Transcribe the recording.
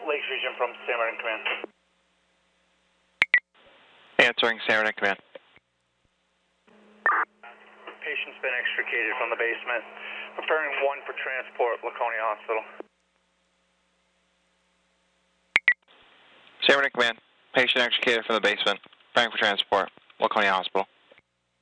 Lakes Region from San Bernardino Command. Answering San Bernardino Command. Patient's been extricated from the basement. Preparing 1 for transport, Laconia Hospital. San Bernardino Command. Patient extricated from the basement. Preparing for transport, Laconia Hospital.